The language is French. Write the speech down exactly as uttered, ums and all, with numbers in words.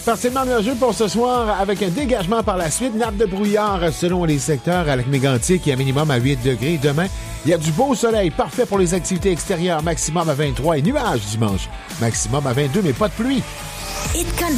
Partiellement nuageux pour ce soir avec un dégagement par la suite. Nappe de brouillard selon les secteurs avec Mégantic qui est à minimum à huit degrés. Demain, il y a du beau soleil, parfait pour les activités extérieures. Maximum à vingt-trois et nuages dimanche. Maximum à vingt-deux, mais pas de pluie. Hit Country.